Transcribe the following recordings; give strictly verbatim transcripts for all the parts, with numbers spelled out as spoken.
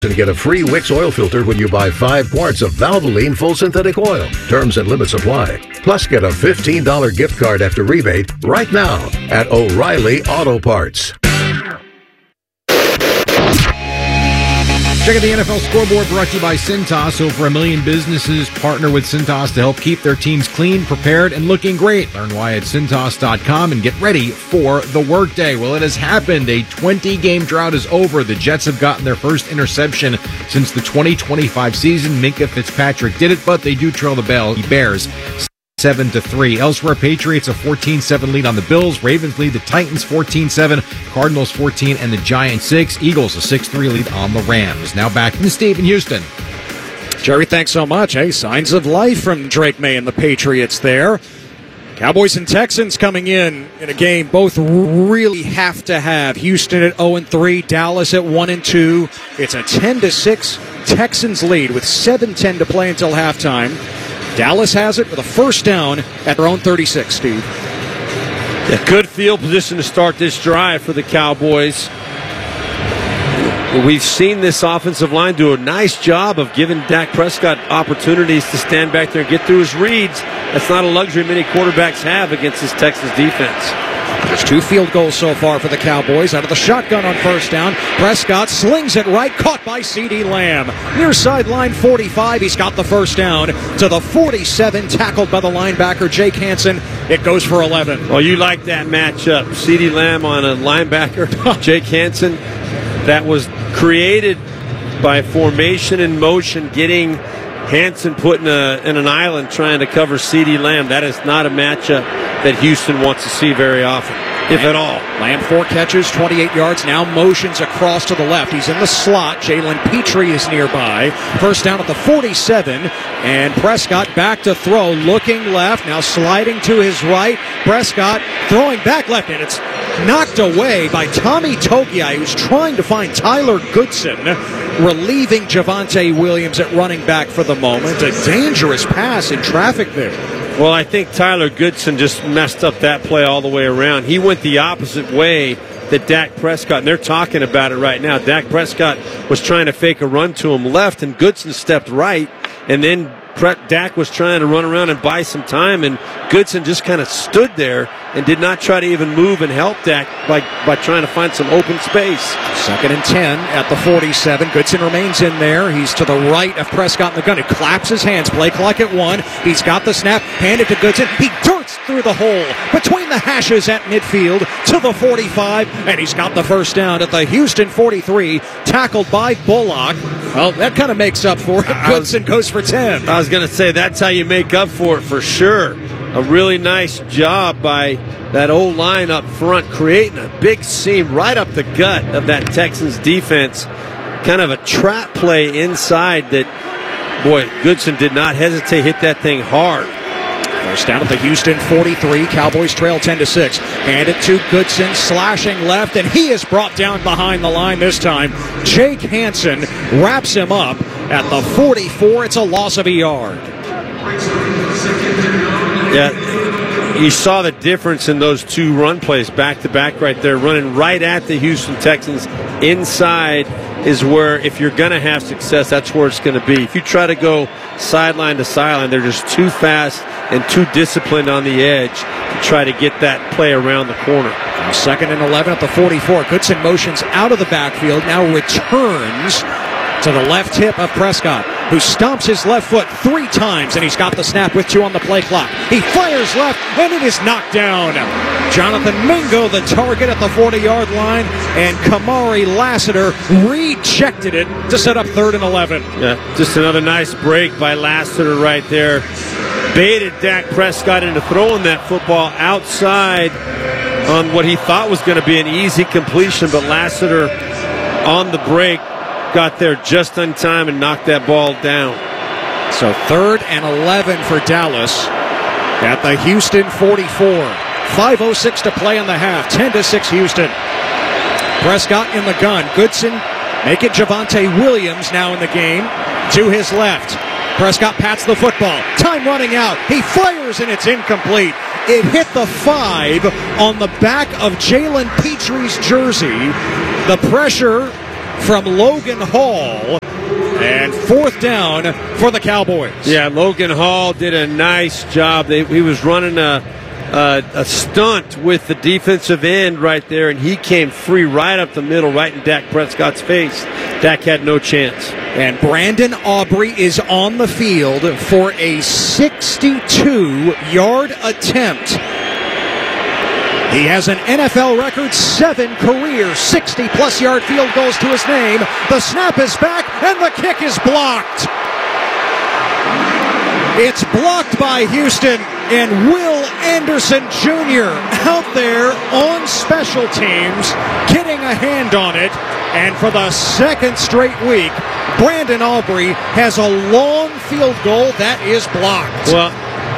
And get a free Wix oil filter when you buy five quarts of Valvoline Full Synthetic Oil. Terms and limits apply. Plus, get a fifteen dollars gift card after rebate right now at O'Reilly Auto Parts. Check out the N F L scoreboard brought to you by Cintas. Over a million businesses partner with Cintas to help keep their teams clean, prepared, and looking great. Learn why at Cintas dot com and get ready for the workday. Well, it has happened. A twenty-game drought is over. The Jets have gotten their first interception since the twenty twenty-five season. Minkah Fitzpatrick did it, but they do trail the Bears seven to three. Elsewhere, Patriots a fourteen seven lead on the Bills. Ravens lead the Titans fourteen seven. Cardinals fourteen and the Giants six. Eagles a six three lead on the Rams. Now back to Steve in Houston. Jerry, thanks so much. Hey, signs of life from Drake May and the Patriots there. Cowboys and Texans coming in in a game both really have to have. Houston at oh and three, Dallas at one and two. It's a ten to six Texans lead with seven ten to play until halftime. Dallas has it with a first down at their own thirty-six, Steve. A good field position to start this drive for the Cowboys. We've seen this offensive line do a nice job of giving Dak Prescott opportunities to stand back there and get through his reads. That's not a luxury many quarterbacks have against this Texas defense. There's two field goals so far for the Cowboys. Out of the shotgun on first down, Prescott slings it right, caught by CeeDee Lamb. Near sideline forty-five, he's got the first down to the forty-seven, tackled by the linebacker Jake Hansen. It goes for eleven. Well, you like that matchup. CeeDee Lamb on a linebacker, Jake Hansen. That was created by formation in motion, getting Hansen put in, a, in an island trying to cover CeeDee Lamb. That is not a matchup that Houston wants to see very often, if at all. Lamb, four catches, twenty-eight yards, now motions across to the left. He's in the slot. Jalen Petrie is nearby. First down at the forty-seven, and Prescott back to throw, looking left, now sliding to his right. Prescott throwing back left, and it's knocked away by Tommy Togiai, who's trying to find Tyler Goodson, relieving Javonte Williams at running back for the moment. A dangerous pass in traffic there. Well, I think Tyler Goodson just messed up that play all the way around. He went the opposite way that Dak Prescott, and they're talking about it right now. Dak Prescott was trying to fake a run to him left, and Goodson stepped right, and then Dak was trying to run around and buy some time, and Goodson just kind of stood there and did not try to even move and help Dak by, by trying to find some open space. Second and ten at the forty-seven. Goodson remains in there. He's to the right of Prescott in the gun. He claps his hands. Play clock at one. He's got the snap. Handed to Goodson. He darts through the hole between the hashes at midfield to the forty-five, and he's got the first down at the Houston forty-three, tackled by Bullock. Well, that kind of makes up for it. Goodson goes for ten. I was going to say, that's how you make up for it for sure. A really nice job by that O-line up front, creating a big seam right up the gut of that Texans defense. Kind of a trap play inside that, boy, Goodson did not hesitate, hit that thing hard. First down at the Houston forty-three. Cowboys trail ten to six. Hand it to Goodson, slashing left, and he is brought down behind the line this time. Jake Hansen wraps him up at the forty-four. It's a loss of a yard. Yeah, you saw the difference in those two run plays back to back right there, running right at the Houston Texans. Inside is where, if you're going to have success, that's where it's going to be. If you try to go sideline to sideline, they're just too fast and too disciplined on the edge to try to get that play around the corner. Now second and eleven at the forty-four. Goodson motions out of the backfield, now returns to the left hip of Prescott, who stomps his left foot three times, and he's got the snap with two on the play clock. He fires left, and it is knocked down. Jonathan Mingo, the target at the forty-yard line, and Kamari Lassiter rejected it to set up third and eleven. Yeah, just another nice break by Lassiter right there. Baited Dak Prescott into throwing that football outside on what he thought was going to be an easy completion, but Lassiter on the break got there just in time and knocked that ball down. So third and eleven for Dallas at the Houston forty-four. five oh six to play in the half. ten to six Houston. Prescott in the gun. Goodson make it Javonte Williams now in the game to his left. Prescott pats the football. Time running out. He fires and it's incomplete. It hit the five on the back of Jalen Petrie's jersey. The pressure from Logan Hall. And fourth down for the Cowboys. Yeah, Logan Hall did a nice job. They, he was running a, a, a stunt with the defensive end right there, and he came free right up the middle, right in Dak Prescott's face. Dak had no chance. And Brandon Aubrey is on the field for a sixty-two-yard attempt. He has an N F L record seven career sixty-plus yard field goals to his name. The snap is back, and the kick is blocked. It's blocked by Houston, and Will Anderson Junior out there on special teams, getting a hand on it. And for the second straight week, Brandon Aubrey has a long field goal that is blocked. Well,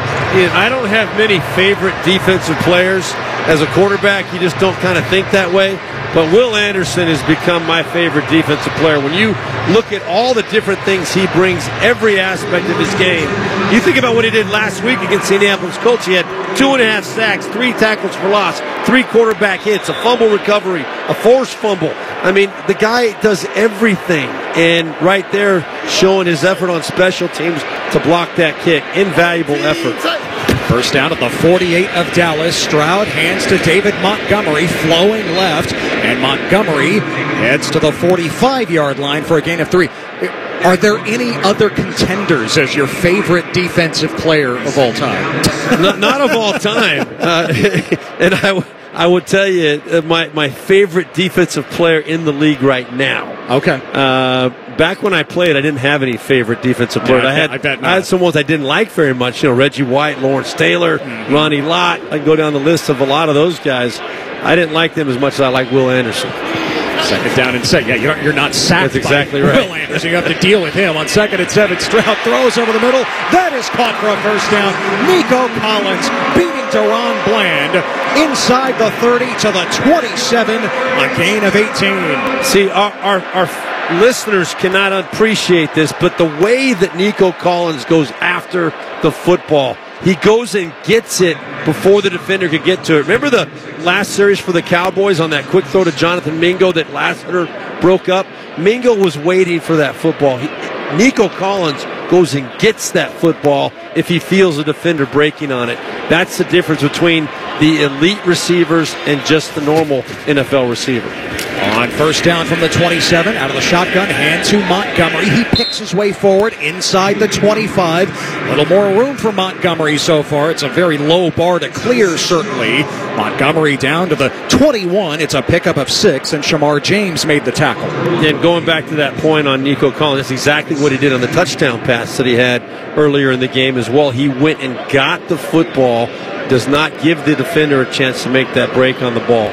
I don't have many favorite defensive players. As a quarterback, you just don't kind of think that way. But Will Anderson has become my favorite defensive player. When you look at all the different things he brings, every aspect of his game, you think about what he did last week against the Indianapolis Colts. He had two and a half sacks, three tackles for loss, three quarterback hits, a fumble recovery, a forced fumble. I mean, the guy does everything. And right there, showing his effort on special teams to block that kick. Invaluable effort. First down at the forty-eight of Dallas. Stroud hands to David Montgomery, flowing left, and Montgomery heads to the forty-five-yard line for a gain of three. Are there any other contenders as your favorite defensive player of all time? not, not of all time. Uh, and I, I would tell you, uh, my, my favorite defensive player in the league right now. Okay. Uh, back when I played, I didn't have any favorite defensive players. Yeah, I, I had I, bet not. I had some ones I didn't like very much. You know, Reggie White, Lawrence Taylor, mm-hmm. Ronnie Lott. I can go down the list of a lot of those guys. I didn't like them as much as I like Will Anderson. Second down and seven. Yeah, you're, you're not sacked. That's exactly by right. Will Anderson. You have to deal with him on second and seven. Stroud throws over the middle. That is caught for a first down. Nico Collins beating Deron Bland inside the thirty to the twenty-seven. A gain of eighteen. See, our, our, our listeners cannot appreciate this, but the way that Nico Collins goes after the football, he goes and gets it before the defender could get to it. Remember the last series for the Cowboys on that quick throw to Jonathan Mingo that Lassiter broke up? Mingo was waiting for that football. He, Nico Collins goes and gets that football if he feels a defender breaking on it. That's the difference between the elite receivers and just the normal N F L receiver. On first down from the twenty-seven, out of the shotgun, hand to Montgomery. He picks his way forward inside the twenty-five. A little more room for Montgomery so far. It's a very low bar to clear, certainly. Montgomery down to the twenty-one. It's a pickup of six, and Shamar James made the tackle. And going back to that point on Nico Collins, that's exactly what he did on the touchdown pass that he had earlier in the game as well. He went and got the football, does not give the defender a chance to make that break on the ball.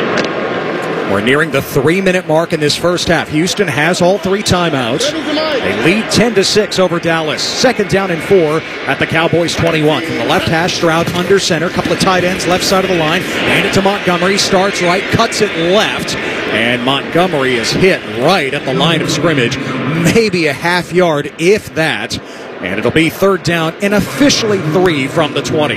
We're nearing the three-minute mark in this first half. Houston has all three timeouts. They lead ten to six over Dallas. Second down and four at the Cowboys' twenty-one. From the left hash, Stroud under center. Couple of tight ends left side of the line. Hand it to Montgomery. Starts right, cuts it left. And Montgomery is hit right at the line of scrimmage. Maybe a half yard, if that. And it'll be third down and officially three from the twenty.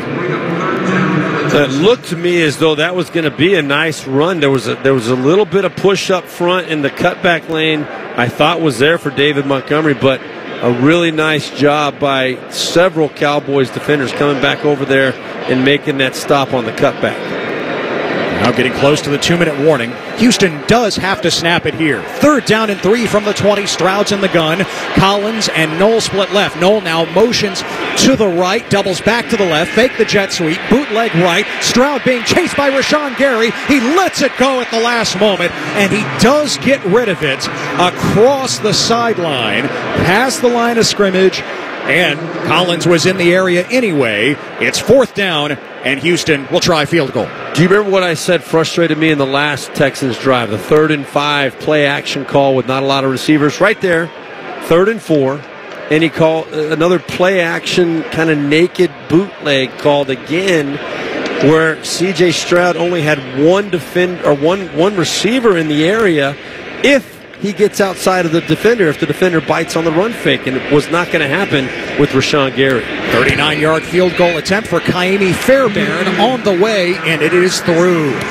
It looked to me as though that was going to be a nice run. There was a, there was a little bit of push up front in the cutback lane I thought was there for David Montgomery, but a really nice job by several Cowboys defenders coming back over there and making that stop on the cutback. Now getting close to the two-minute warning. Houston does have to snap it here. Third down and three from the twenty. Stroud's in the gun. Collins and Knoll split left. Knoll now motions to the right, doubles back to the left, fake the jet sweep, bootleg right. Stroud being chased by Rashawn Gary. He lets it go at the last moment, and he does get rid of it across the sideline, past the line of scrimmage. And Collins was in the area anyway. It's fourth down, and Houston will try field goal. Do you remember what I said frustrated me in the last Texans drive? The third and five play action call with not a lot of receivers. Right there, third and four. And he called another play action kind of naked bootleg called again, where C J Stroud only had one defend or one one receiver in the area. If he gets outside of the defender, if the defender bites on the run fake, and it was not going to happen with Rashawn Gary. thirty-nine yard field goal attempt for Kaimi Fairbairn on the way, and it is through.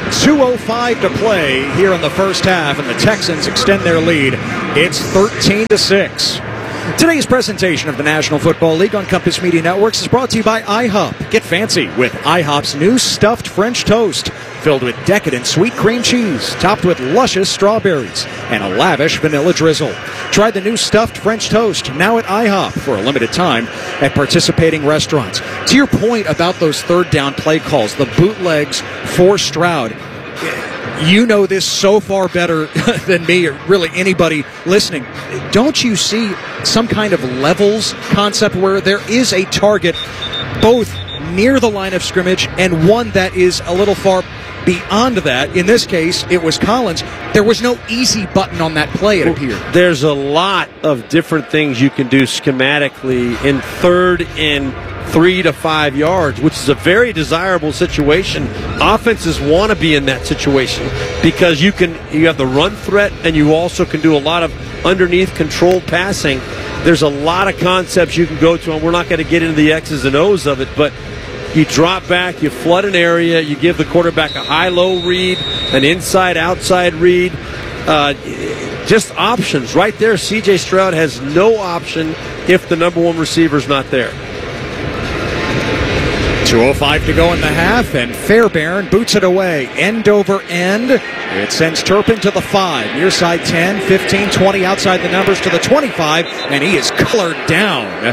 two oh five to play here in the first half, and the Texans extend their lead. It's thirteen to six. Today's presentation of the National Football League on Compass Media Networks is brought to you by IHOP. Get fancy with IHOP's new stuffed French toast, filled with decadent sweet cream cheese, topped with luscious strawberries, and a lavish vanilla drizzle. Try the new stuffed French toast, now at IHOP for a limited time at participating restaurants. To your point about those third down play calls, the bootlegs for Stroud, you know this so far better than me or really anybody listening. Don't you see some kind of levels concept where there is a target both near the line of scrimmage and one that is a little far beyond that? In this case, it was Collins. There was no easy button on that play, it appeared. There's a lot of different things you can do schematically in third and three to five yards, which is a very desirable situation. Offenses want to be in that situation because you can you have the run threat and you also can do a lot of underneath controlled passing. There's a lot of concepts you can go to, and we're not going to get into the X's and O's of it, but you drop back, you flood an area, you give the quarterback a high-low read, an inside-outside read. Uh, just options right there. C J Stroud has no option if the number one receiver's not there. two oh five to go in the half, and Fairbairn boots it away, end over end. It sends Turpin to the five, near side ten, fifteen, twenty, outside the numbers to the twenty-five, and he is colored down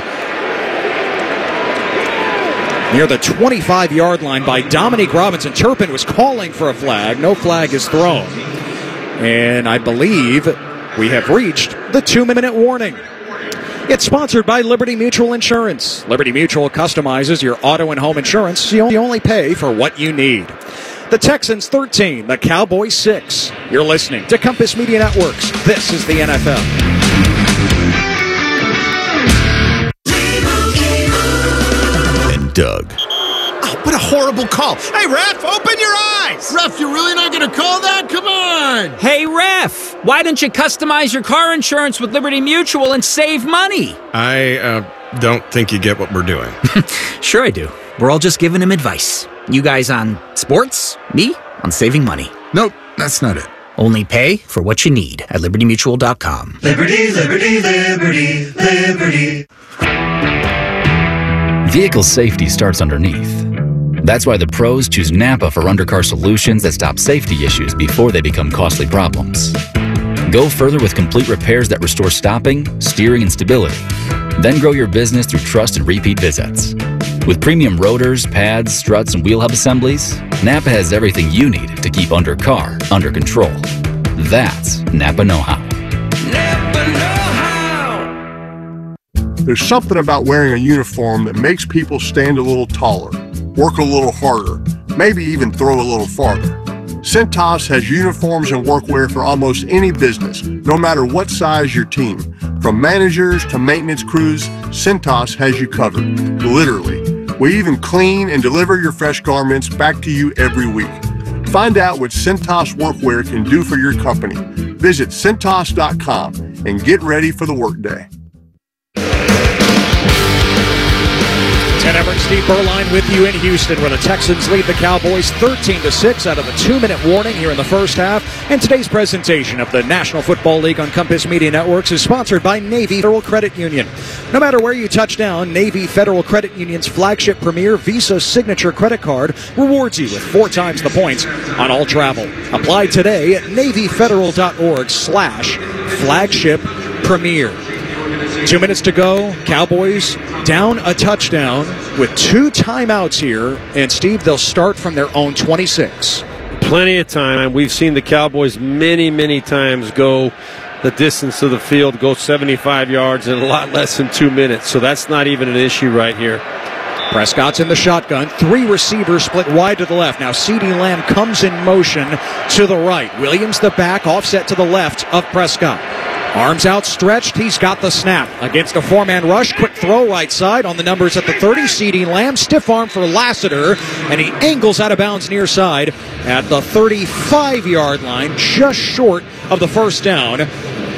near the twenty-five-yard line by Dominique Robinson. Turpin was calling for a flag. No flag is thrown. And I believe we have reached the two-minute warning. It's sponsored by Liberty Mutual Insurance. Liberty Mutual customizes your auto and home insurance. You only pay for what you need. The Texans thirteen, the Cowboys six. You're listening to Compass Media Networks. This is the N F L. And Doug. Oh, what a horrible call. Hey, ref, open your eyes. Ref, you're really not going to call that? Come on. Hey, ref, why don't you customize your car insurance with Liberty Mutual and save money? I uh, don't think you get what we're doing. Sure I do. We're all just giving him advice. You guys on sports, me on saving money. Nope, that's not it. Only pay for what you need at liberty mutual dot com. Liberty, liberty, liberty, liberty. Vehicle safety starts underneath. That's why the pros choose Napa for undercar solutions that stop safety issues before they become costly problems. Go further with complete repairs that restore stopping, steering, and stability. Then grow your business through trust and repeat visits. With premium rotors, pads, struts, and wheel hub assemblies, Napa has everything you need to keep undercar under control. That's Napa know-how. Napa know-how. There's something about wearing a uniform that makes people stand a little taller, work a little harder, maybe even throw a little farther. Cintas has uniforms and workwear for almost any business, no matter what size your team. From managers to maintenance crews, Cintas has you covered, literally. We even clean and deliver your fresh garments back to you every week. Find out what Cintas workwear can do for your company. Visit Cintas dot com and get ready for the workday. Ted Everett, Steve Berline with you in Houston, where the Texans lead the Cowboys thirteen to six out of the two-minute warning here in the first half. And today's presentation of the National Football League on Compass Media Networks is sponsored by Navy Federal Credit Union. No matter where you touch down, Navy Federal Credit Union's flagship Premier Visa Signature Credit Card rewards you with four times the points on all travel. Apply today at navy federal dot org slash flagship premier. Two minutes to go. Cowboys down a touchdown with two timeouts here. And, Steve, they'll start from their own twenty-six. Plenty of time. We've seen the Cowboys many, many times go the distance of the field, go seventy-five yards in a lot less than two minutes. So that's not even an issue right here. Prescott's in the shotgun. Three receivers split wide to the left. Now CeeDee Lamb comes in motion to the right. Williams the back, offset to the left of Prescott. Arms outstretched. He's got the snap. Against a four-man rush. Quick throw right side on the numbers at the thirty. CeeDee Lamb, stiff arm for Lassiter, and he angles out of bounds near side at the thirty-five-yard line, just short of the first down.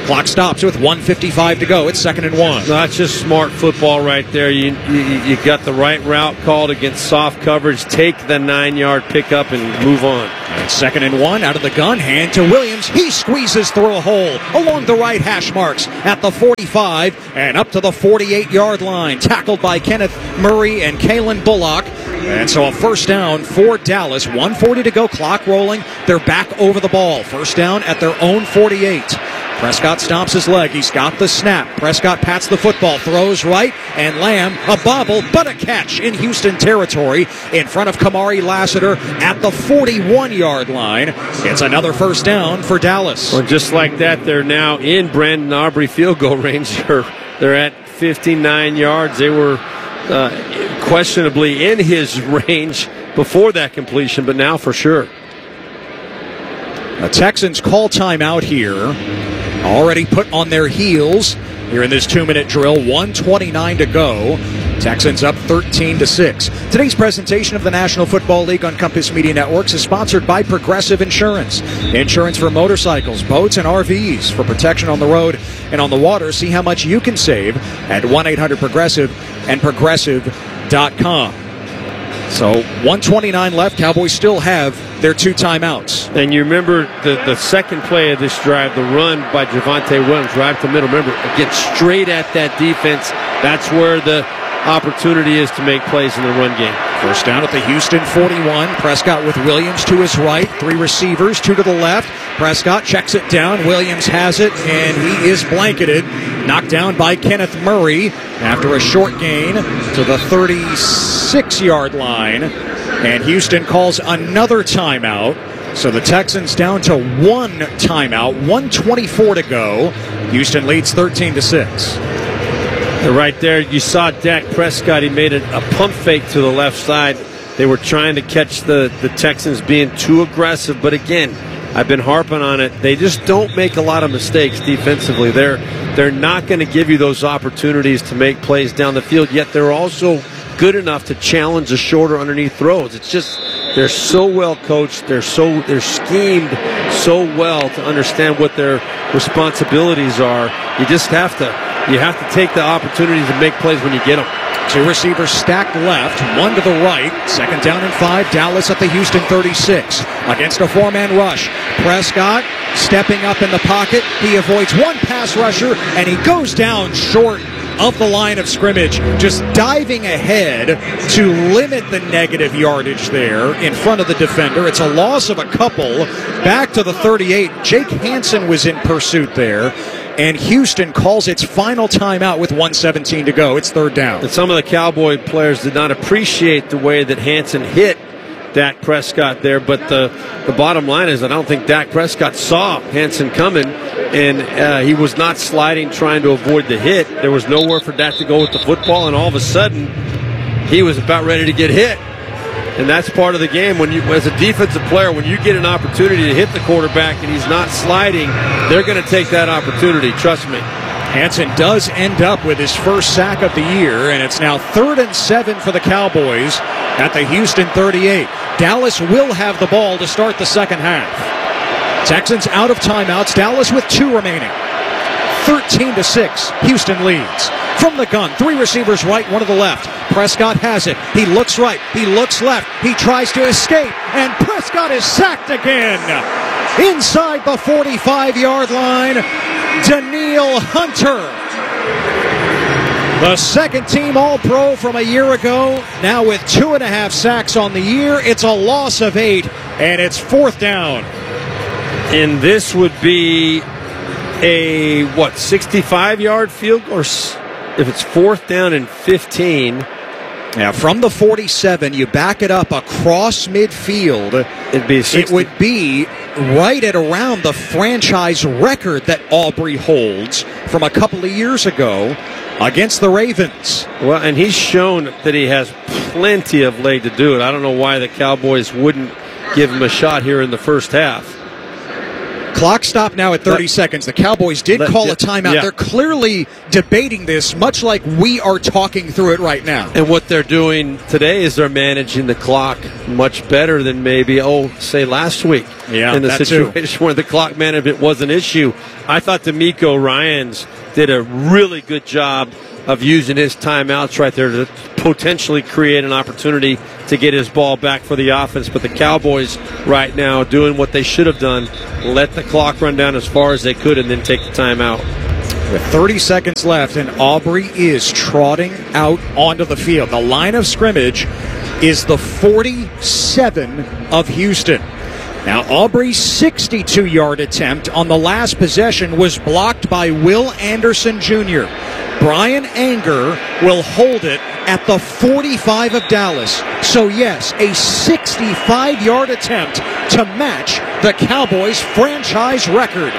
Clock stops with one fifty-five to go. It's second and one. No, that's just smart football right there. You, you you got the right route called against soft coverage. Take the nine-yard pickup and move on. And second and one out of the gun. Hand to Williams. He squeezes through a hole along the right hash marks at the forty-five and up to the forty-eight-yard line. Tackled by Kenneth Murray and Kalen Bullock. And so a first down for Dallas. one forty to go. Clock rolling. They're back over the ball. First down at their own forty-eight. Prescott stomps his leg. He's got the snap. Prescott pats the football, throws right, and Lamb, a bobble, but a catch in Houston territory in front of Kamari Lassiter at the forty-one-yard line. It's another first down for Dallas. Well, just like that, they're now in Brandon Aubrey field goal range. They're, they're at fifty-nine yards. They were uh, questionably in his range before that completion, but now for sure. The Texans call timeout here. Already put on their heels here in this two-minute drill. one twenty-nine to go. Texans up thirteen to six. Today's presentation of the National Football League on Compass Media Networks is sponsored by Progressive Insurance. Insurance for motorcycles, boats, and R Vs. For protection on the road and on the water, see how much you can save at one eight hundred progressive and progressive dot com. So one twenty-nine left. Cowboys still have their two timeouts. And you remember the, the second play of this drive, the run by Javonte Williams, right to the middle. Remember, get straight at that defense. That's where the opportunity is to make plays in the run game. First down at the Houston forty-one. Prescott with Williams to his right. Three receivers, two to the left. Prescott checks it down. Williams has it, and he is blanketed. Knocked down by Kenneth Murray after a short gain to the thirty-six-yard line. And Houston calls another timeout. So the Texans down to one timeout. one twenty-four to go. Houston leads thirteen to six. Right there, you saw Dak Prescott. He made a, a pump fake to the left side. They were trying to catch the, the Texans being too aggressive. But again, I've been harping on it. They just don't make a lot of mistakes defensively. They're, they're not going to give you those opportunities to make plays down the field, yet they're also good enough to challenge the shorter underneath throws. It's just they're so well coached. They're so they're schemed so well to understand what their responsibilities are. You just have to you have to take the opportunities to make plays when you get them. Two receivers stacked left, one to the right. Second down and five. Dallas at the Houston thirty-six against a four-man rush. Prescott stepping up in the pocket. He avoids one pass rusher, and he goes down short of the line of scrimmage, just diving ahead to limit the negative yardage there in front of the defender. It's a loss of a couple. Back to the thirty-eight. Jake Hansen was in pursuit there. And Houston calls its final timeout with one seventeen to go. It's third down. And some of the Cowboy players did not appreciate the way that Hansen hit Dak Prescott there, but the, the bottom line is I don't think Dak Prescott saw Hansen coming, and uh, he was not sliding trying to avoid the hit. There was nowhere for Dak to go with the football, and all of a sudden he was about ready to get hit. And that's part of the game. When you, as a defensive player, when you get an opportunity to hit the quarterback and he's not sliding, they're going to take that opportunity. Trust me. Hansen does end up with his first sack of the year, and it's now third and seven for the Cowboys at the Houston thirty-eight. Dallas will have the ball to start the second half. Texans out of timeouts. Dallas with two remaining. thirteen to six. Houston leads. From the gun, three receivers right, one to the left. Prescott has it. He looks right. He looks left. He tries to escape, and Prescott is sacked again. Inside the forty-five-yard line, Danielle Hunter. The second team All-Pro from a year ago, now with two and a half sacks on the year. It's a loss of eight, and it's fourth down. And this would be a, what, sixty-five-yard field goal? Or if it's fourth down and fifteen. Now, from the forty-seven, you back it up across midfield. It'd be sixty. It would be right at around the franchise record that Aubrey holds from a couple of years ago against the Ravens. Well, and he's shown that he has plenty of leg to do it. I don't know why the Cowboys wouldn't give him a shot here in the first half. Clock stop now at thirty let, seconds. The Cowboys did let, call a timeout. Yeah. They're clearly debating this, much like we are talking through it right now. And what they're doing today is they're managing the clock much better than maybe, oh, say last week yeah, in the situation too. where the clock management was an issue. I thought D'Amico Ryans did a really good job of using his timeouts right there to potentially create an opportunity to get his ball back for the offense. But the Cowboys right now doing what they should have done, let the clock run down as far as they could and then take the timeout. With thirty seconds left, and Aubrey is trotting out onto the field. The line of scrimmage is the forty-seven of Houston. Now, Aubrey's sixty-two-yard attempt on the last possession was blocked by Will Anderson Junior Brian Anger will hold it at the forty-five of Dallas. So, yes, a sixty-five-yard attempt to match the Cowboys' franchise record.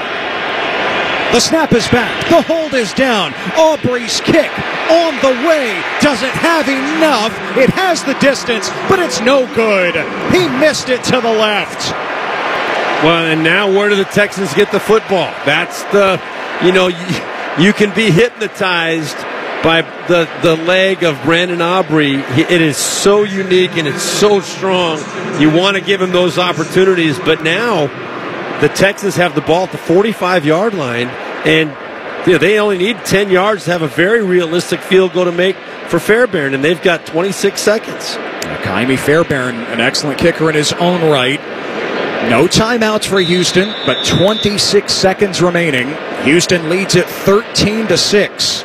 The snap is back. The hold is down. Aubrey's kick on the way. Doesn't have enough. It has the distance, but it's no good. He missed it to the left. Well, and now where do the Texans get the football? That's the, you know, you, you can be hypnotized by the, the leg of Brandon Aubrey. It is so unique and it's so strong. You want to give him those opportunities, but now the Texans have the ball at the forty-five-yard line, and you know, they only need ten yards to have a very realistic field goal to make for Fairbairn, and they've got twenty-six seconds. Ka'imi Fairbairn, an excellent kicker in his own right. No timeouts for Houston, but twenty-six seconds remaining. Houston leads it thirteen to six.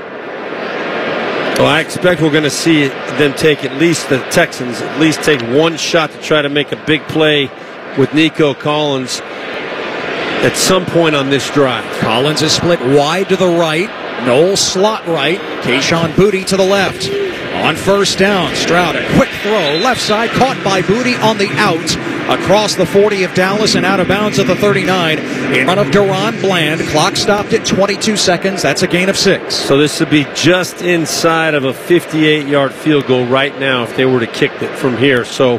Well, I expect we're going to see them take at least, the Texans, at least take one shot to try to make a big play with Nico Collins at some point on this drive. Collins is split wide to the right. Knowles slot right. Kayshon Boutte to the left. On first down, Stroud, a quick throw, left side, caught by Boutte on the out, across the forty of Dallas and out of bounds at the thirty-nine, in front of Deron Bland. Clock stopped at twenty-two seconds. That's a gain of six. So this would be just inside of a fifty-eight-yard field goal right now if they were to kick it from here. So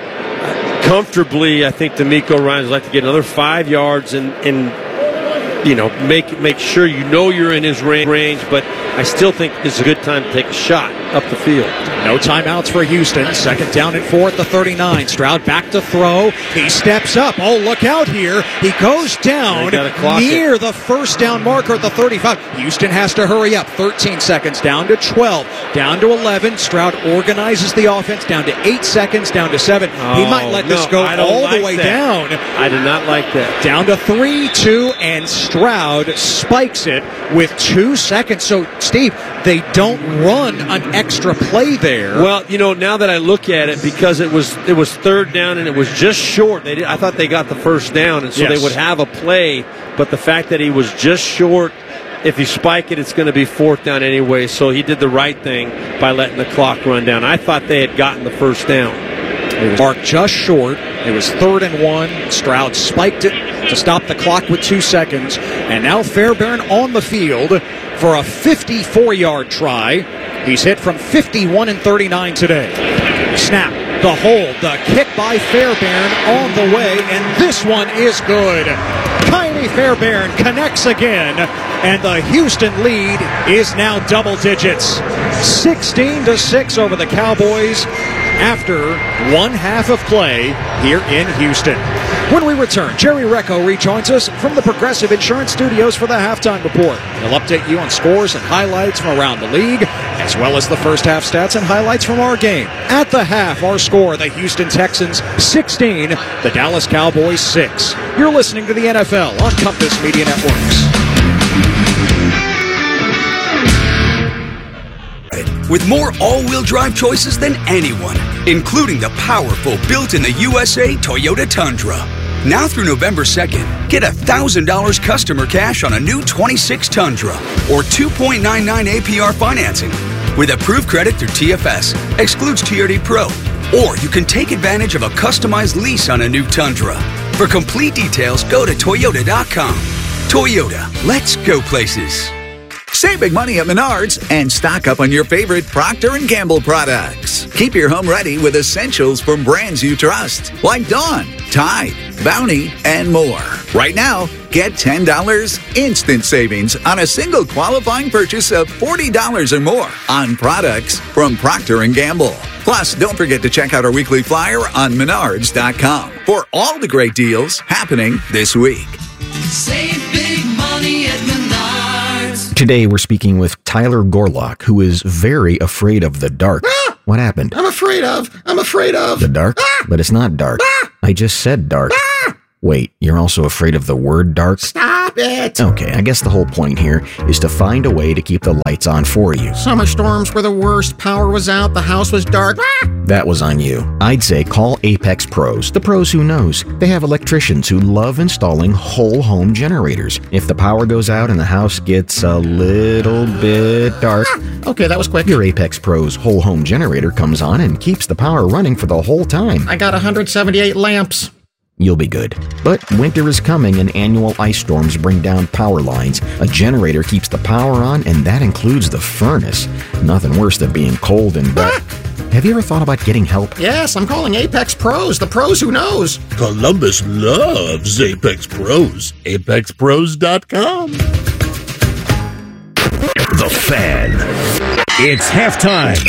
comfortably, I think D'Amico Ryans would like to get another five yards and, and you know, make make sure you know you're in his range, but I still think it's a good time to take a shot up the field. No timeouts for Houston. Second down and four at the thirty-nine. Stroud back to throw. He steps up. Oh, look out here. He goes down near it. the first down marker at the thirty-five. Houston has to hurry up. thirteen seconds down to twelve. Down to eleven. Stroud organizes the offense down to eight seconds, down to seven. Oh, he might let no, this go all like the way that. down. I did not like that. Down to three, two, and Stroud spikes it with two seconds. So, Steve, they don't run an extra play there. Well, you know, now that I look at it, because it was it was third down and it was just short, they did, I thought they got the first down, and so yes. they would have a play, but the fact that he was just short, if you spike it, it's going to be fourth down anyway, so he did the right thing by letting the clock run down. I thought they had gotten the first down. It was marked just short. It was third and one. Stroud spiked it to stop the clock with two seconds. And now Fairbairn on the field for a fifty-four-yard try. He's hit from fifty-one and thirty-nine today. Snap, the hold, the kick by Fairbairn on the way, and this one is good. Ka'imi Fairbairn connects again, and the Houston lead is now double digits. sixteen to six over the Cowboys after one half of play here in Houston. When we return, Jerry Recco rejoins us from the Progressive Insurance Studios for the Halftime Report. He'll update you on scores and highlights from around the league, as well as the first half stats and highlights from our game. At the half, our score, the Houston Texans sixteen, the Dallas Cowboys six. You're listening to the N F L on Compass Media Networks. With more all-wheel drive choices than anyone, including the powerful built-in-the-U S A Toyota Tundra. Now through November second, get one thousand dollars customer cash on a new twenty-six Tundra or two point nine nine A P R financing. With approved credit through T F S, excludes T R D Pro. Or you can take advantage of a customized lease on a new Tundra. For complete details, go to Toyota dot com. Toyota, let's go places. Save big money at Menards and stock up on your favorite Procter and Gamble products. Keep your home ready with essentials from brands you trust, like Dawn, Tide, Bounty, and more. Right now, get ten dollars instant savings on a single qualifying purchase of forty dollars or more on products from Procter and Gamble. Plus, don't forget to check out our weekly flyer on menards dot com for all the great deals happening this week. Save big money at Menards. Today we're speaking with Tyler Gorlock, who is very afraid of the dark. Ah! What happened? I'm afraid of. I'm afraid of. The dark? Ah! But it's not dark. Ah! I just said dark. Ah! Wait, you're also afraid of the word dark? Stop it. Okay, I guess the whole point here is to find a way to keep the lights on for you. Summer storms were the worst. Power was out. The house was dark. Ah! That was on you. I'd say call Apex Pros, the pros who knows. They have electricians who love installing whole home generators. If the power goes out and the house gets a little bit dark, Ah! Okay, that was quick. your Apex Pros whole home generator comes on and keeps the power running for the whole time. I got one hundred seventy-eight lamps. You'll be good. But winter is coming and annual ice storms bring down power lines. A generator keeps the power on, and that includes the furnace. Nothing worse than being cold and wet. Have you ever thought about getting help? Yes, I'm calling Apex Pros, the pros who knows. Columbus loves Apex Pros. Apex Pros dot com. The Fan. It's halftime.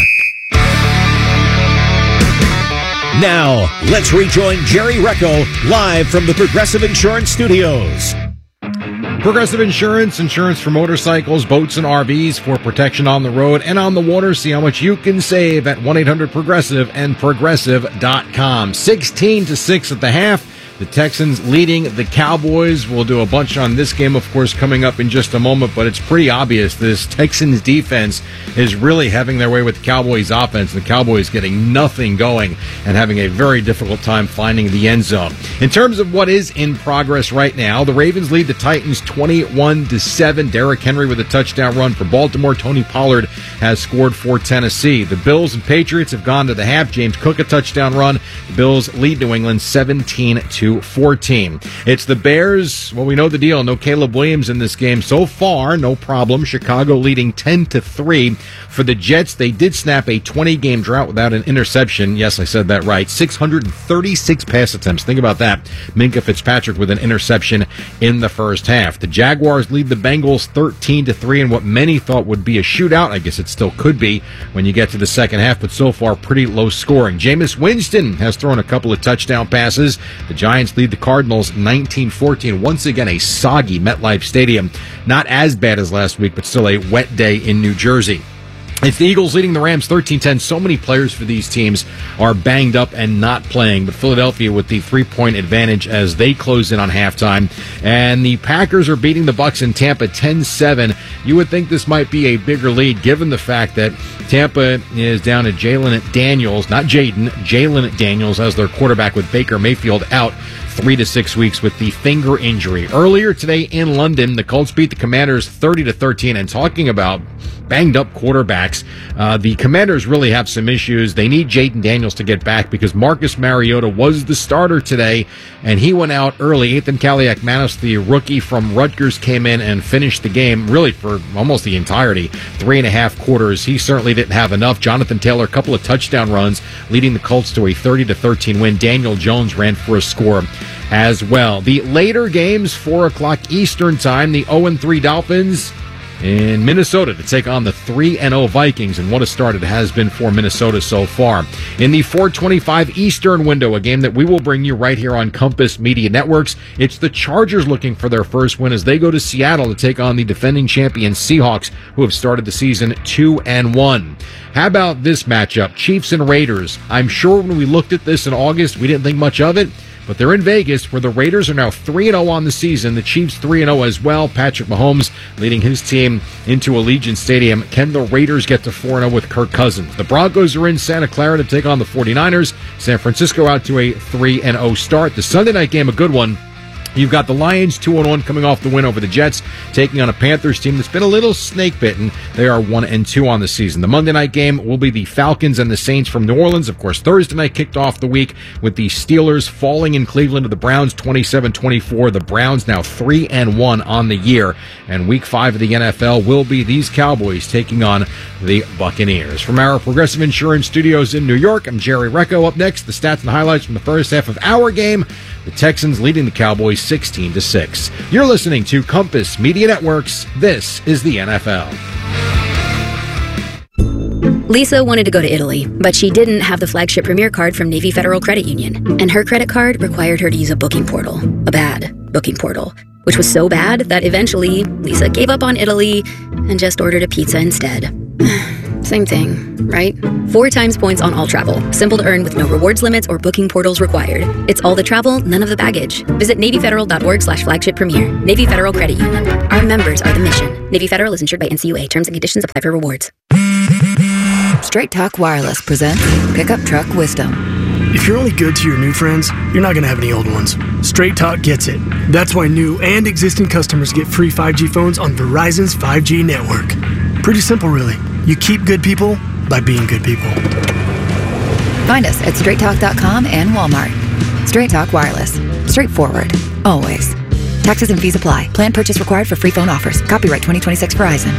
Now, let's rejoin Jerry Recco live from the Progressive Insurance Studios. Progressive Insurance, insurance for motorcycles, boats, and R Vs for protection on the road and on the water. See how much you can save at one eight hundred progressive and progressive dot com. sixteen to six at the half. The Texans leading the Cowboys. We'll do a bunch on this game, of course, coming up in just a moment, but it's pretty obvious this Texans defense is really having their way with the Cowboys offense. The Cowboys getting nothing going and having a very difficult time finding the end zone. In terms of what is in progress right now, the Ravens lead the Titans twenty-one to seven. Derrick Henry with a touchdown run for Baltimore. Tony Pollard has scored for Tennessee. The Bills and Patriots have gone to the half. James Cook a touchdown run. The Bills lead New England seventeen to fourteen. It's the Bears. Well, we know the deal. No Caleb Williams in this game so far. No problem. Chicago leading ten to three. For the Jets, they did snap a twenty-game drought without an interception. Yes, I said that right. six hundred thirty-six pass attempts. Think about that. Minkah Fitzpatrick with an interception in the first half. The Jaguars lead the Bengals thirteen to three in what many thought would be a shootout. I guess it still could be when you get to the second half, but so far pretty low scoring. Jameis Winston has thrown a couple of touchdown passes. The Giants lead the Cardinals nineteen fourteen. Once again, a soggy MetLife Stadium. Not as bad as last week, but still a wet day in New Jersey. It's the Eagles leading the Rams thirteen ten. So many players for these teams are banged up and not playing, but Philadelphia with the three-point advantage as they close in on halftime. And the Packers are beating the Bucs in Tampa ten seven. You would think this might be a bigger lead given the fact that Tampa is down to Jalen Daniels, not Jaden, Jalen Daniels as their quarterback with Baker Mayfield out three to six weeks with the finger injury. Earlier today in London, the Colts beat the Commanders thirty to thirteen. And talking about banged up quarterbacks, uh, the Commanders really have some issues. They need Jaden Daniels to get back because Marcus Mariota was the starter today, and he went out early. Ethan Kaliakmanis, the rookie from Rutgers, came in and finished the game really for almost the entirety, three and a half quarters. He certainly didn't have enough. Jonathan Taylor, a couple of touchdown runs, leading the Colts to a thirty to thirteen win. Daniel Jones ran for a score as well. The later games, four o'clock Eastern time, the oh and three Dolphins in Minnesota to take on the three and oh Vikings, and what a start it has been for Minnesota so far. In the four twenty-five Eastern window, a game that we will bring you right here on Compass Media Networks, it's the Chargers looking for their first win as they go to Seattle to take on the defending champion Seahawks, who have started the season two and one. How about this matchup, Chiefs and Raiders? I'm sure when we looked at this in August, we didn't think much of it, but they're in Vegas, where the Raiders are now three and oh on the season. The Chiefs three and oh as well. Patrick Mahomes leading his team into Allegiant Stadium. Can the Raiders get to four and oh with Kirk Cousins? The Broncos are in Santa Clara to take on the forty-niners. San Francisco out to a three and oh start. The Sunday night game, a good one. You've got the Lions two and one coming off the win over the Jets, taking on a Panthers team that's been a little snake-bitten. They are one and two on the season. The Monday night game will be the Falcons and the Saints from New Orleans. Of course, Thursday night kicked off the week with the Steelers falling in Cleveland to the Browns twenty-seven twenty-four. The Browns now three and one on the year. And week five of the N F L will be these Cowboys taking on the Buccaneers. From our Progressive Insurance Studios in New York, I'm Jerry Recco. Up next, the stats and highlights from the first half of our game. The Texans leading the Cowboys sixteen to six. You're listening to Compass Media Networks. This is the N F L. Lisa wanted to go to Italy, but she didn't have the flagship Premier card from Navy Federal Credit Union, and her credit card required her to use a booking portal, a bad booking portal, which was so bad that eventually Lisa gave up on Italy and just ordered a pizza instead. Same thing, right? Four times points on all travel. Simple to earn with no rewards limits or booking portals required. It's all the travel, none of the baggage. Visit NavyFederal.org slash flagship premier. Navy Federal Credit Union. Our members are the mission. Navy Federal is insured by N C U A. Terms and conditions apply for rewards. Straight Talk Wireless presents Pickup Truck Wisdom. If you're only good to your new friends, you're not going to have any old ones. Straight Talk gets it. That's why new and existing customers get free five G phones on Verizon's five G network. Pretty simple, really. You keep good people by being good people. Find us at straight talk dot com and Walmart. Straight Talk Wireless. Straightforward. Always. Taxes and fees apply. Plan purchase required for free phone offers. Copyright twenty twenty-six Verizon.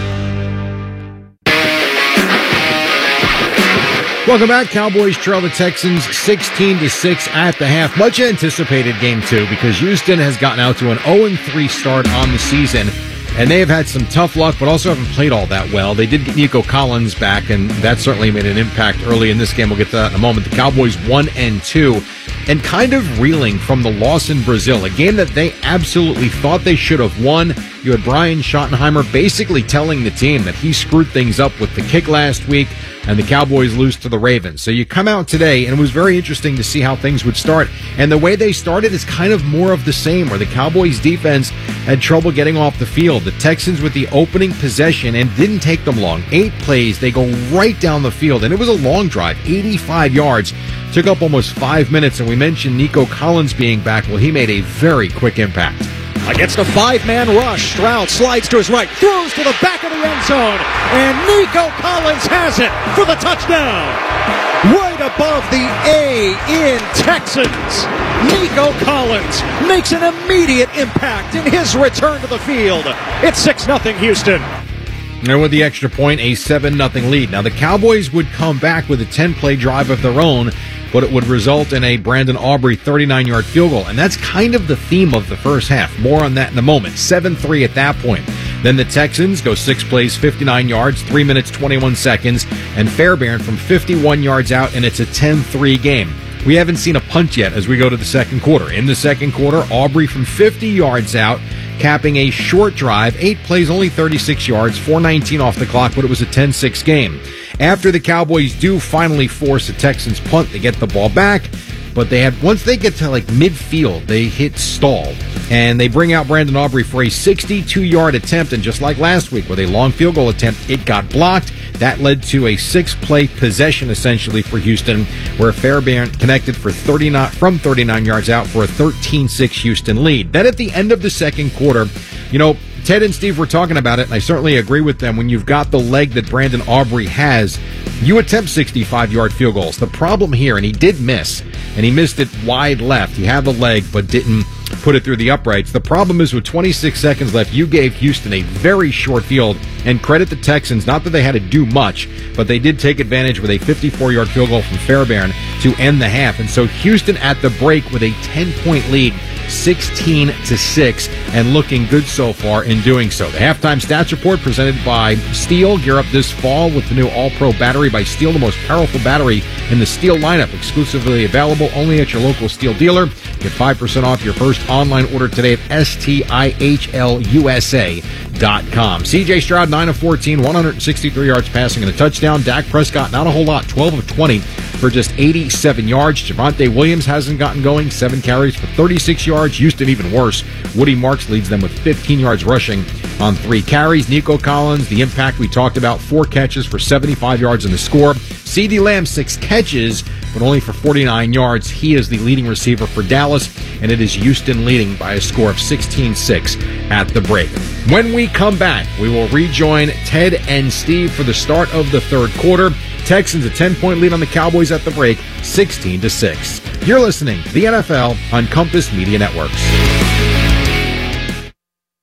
Welcome back. Cowboys trail the Texans sixteen to six at the half. Much anticipated game two because Houston has gotten out to an oh and three start on the season. And they have had some tough luck, but also haven't played all that well. They did get Nico Collins back, and that certainly made an impact early in this game. We'll get to that in a moment. The Cowboys one and two, and kind of reeling from the loss in Brazil, a game that they absolutely thought they should have won. You had Brian Schottenheimer basically telling the team that he screwed things up with the kick last week, and the Cowboys lose to the Ravens. So you come out today, and it was very interesting to see how things would start. And the way they started is kind of more of the same, where the Cowboys defense had trouble getting off the field. The Texans with the opening possession, and didn't take them long. Eight plays, they go right down the field, and it was a long drive, eighty-five yards. Took up almost five minutes, and we mentioned Nico Collins being back. Well, he made a very quick impact. Against a five-man rush, Stroud slides to his right, throws to the back of the end zone, and Nico Collins has it for the touchdown. Right above the A in Texans, Nico Collins makes an immediate impact in his return to the field. It's six nothing Houston. And with the extra point, a seven nothing lead. Now, the Cowboys would come back with a ten-play drive of their own, but it would result in a Brandon Aubrey thirty-nine-yard field goal. And that's kind of the theme of the first half. More on that in a moment. seven three at that point. Then the Texans go six plays, fifty-nine yards, three minutes, twenty-one seconds, and Fairbairn from fifty-one yards out, and it's a ten three game. We haven't seen a punt yet as we go to the second quarter. In the second quarter, Aubrey from fifty yards out, capping a short drive. Eight plays, only thirty-six yards, four nineteen off the clock, but it was a ten six game. After the Cowboys do finally force the Texans punt, they get the ball back, but they have once they get to like midfield, they hit stall, and they bring out Brandon Aubrey for a sixty-two-yard attempt, and just like last week with a long field goal attempt, it got blocked. That led to a six-play possession essentially for Houston, where Fairbairn connected for thirty-nine from thirty-nine yards out for a thirteen six Houston lead. Then at the end of the second quarter, you know, Ted and Steve were talking about it, and I certainly agree with them. When you've got the leg that Brandon Aubrey has, you attempt sixty-five-yard field goals. The problem here, and he did miss, and he missed it wide left. He had the leg, but didn't put it through the uprights. The problem is with twenty-six seconds left, you gave Houston a very short field, and credit the Texans, not that they had to do much, but they did take advantage with a fifty-four-yard field goal from Fairbairn to end the half. And so Houston at the break with a ten-point lead, sixteen to six, and looking good so far in doing so. The halftime stats report presented by Steel. Gear up this fall with the new All-Pro battery by Steel, the most powerful battery in the Steel lineup, exclusively available only at your local Steel dealer. Get five percent off your first online order today at S T I H L U S A dot com. C J Stroud, nine of fourteen, one hundred sixty-three yards passing and a touchdown. Dak Prescott, not a whole lot, twelve of twenty for just eighty-seven yards. Javonte Williams hasn't gotten going, seven carries for thirty-six yards. Houston even worse. Woody Marks leads them with fifteen yards rushing on three carries. Nico Collins, the impact we talked about, four catches for seventy-five yards in the score. CeeDee Lamb, six catches, but only for forty-nine yards. He is the leading receiver for Dallas, and it is Houston leading by a score of sixteen six at the break. When we come back, we will rejoin Ted and Steve for the start of the third quarter. Texans a ten-point lead on the Cowboys at the break, sixteen to six. You're listening to the N F L on Compass Media Networks.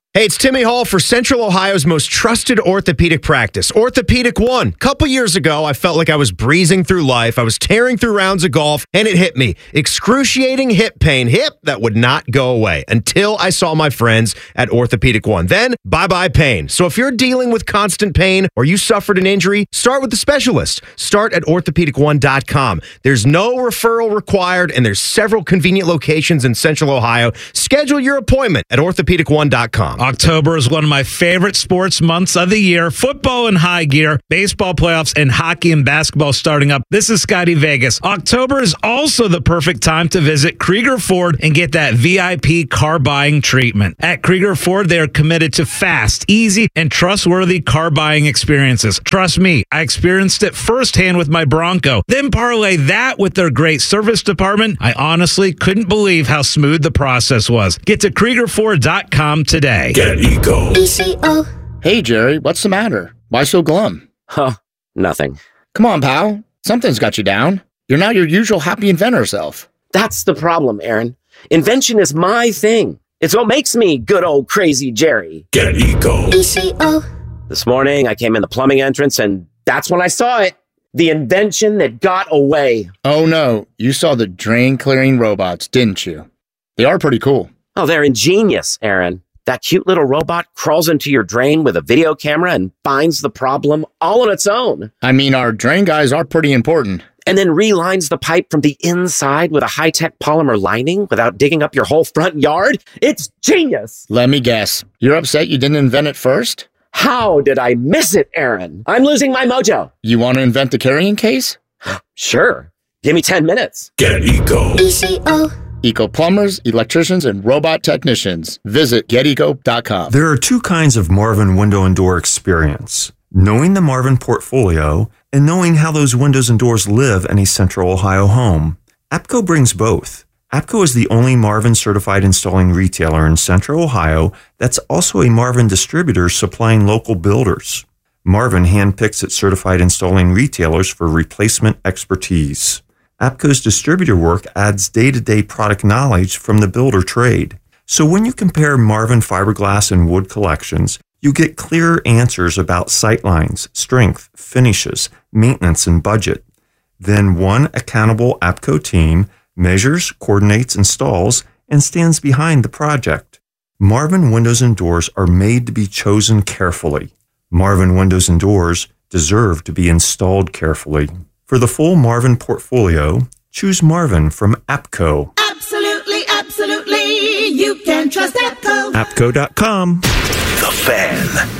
Hey, it's Timmy Hall for Central Ohio's most trusted orthopedic practice, Orthopedic One. Couple years ago, I felt like I was breezing through life. I was tearing through rounds of golf, and it hit me. Excruciating hip pain. Hip that would not go away until I saw my friends at Orthopedic One. Then, bye-bye pain. So if you're dealing with constant pain or you suffered an injury, start with the specialist. Start at orthopedic one dot com. There's no referral required, and there's several convenient locations in Central Ohio. Schedule your appointment at orthopedic one dot com. October is one of my favorite sports months of the year. Football in high gear, baseball playoffs, and hockey and basketball starting up. This is Scotty Vegas. October is also the perfect time to visit Krieger Ford and get that V I P car buying treatment. At Krieger Ford, they are committed to fast, easy, and trustworthy car buying experiences. Trust me, I experienced it firsthand with my Bronco. Then parlay that with their great service department. I honestly couldn't believe how smooth the process was. Get to Krieger Ford dot com today. Get Eco. E C O. Hey, Jerry, what's the matter? Why so glum? Huh, nothing. Come on, pal. Something's got you down. You're not your usual happy inventor self. That's the problem, Aaron. Invention is my thing. It's what makes me good old crazy Jerry. Get Eco. E C O. This morning, I came in the plumbing entrance, and that's when I saw it. The invention that got away. Oh, no. You saw the drain-clearing robots, didn't you? They are pretty cool. Oh, they're ingenious, Aaron. That cute little robot crawls into your drain with a video camera and finds the problem all on its own. I mean, our drain guys are pretty important. And then relines the pipe from the inside with a high-tech polymer lining without digging up your whole front yard. It's genius. Let me guess. You're upset you didn't invent it first? How did I miss it, Aaron? I'm losing my mojo. You want to invent the carrying case? Sure. Give me ten minutes. Get Eco. E C O. Eco plumbers, electricians, and robot technicians. Visit get eco dot com. There are two kinds of Marvin window and door experience. Knowing the Marvin portfolio and knowing how those windows and doors live in a Central Ohio home. APCO brings both. APCO is the only Marvin certified installing retailer in Central Ohio that's also a Marvin distributor supplying local builders. Marvin handpicks its certified installing retailers for replacement expertise. APCO's distributor work adds day-to-day product knowledge from the builder trade. So when you compare Marvin fiberglass and wood collections, you get clearer answers about sightlines, strength, finishes, maintenance, and budget. Then one accountable APCO team measures, coordinates, installs, and stands behind the project. Marvin windows and doors are made to be chosen carefully. Marvin windows and doors deserve to be installed carefully. For the full Marvin portfolio, choose Marvin from APCO. Absolutely, absolutely. You can trust APCO. APCO dot com. The Fan.